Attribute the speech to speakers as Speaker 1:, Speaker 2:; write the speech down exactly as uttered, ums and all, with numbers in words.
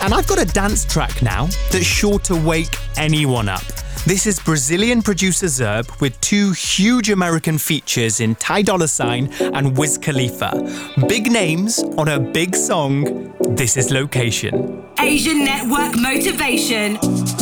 Speaker 1: And I've got a dance track now that's sure to wake anyone up. This is Brazilian producer Zerb with two huge American features in Ty Dolla Sign and Wiz Khalifa. Big names on a big song. This is Location.
Speaker 2: Asian Network Motivation.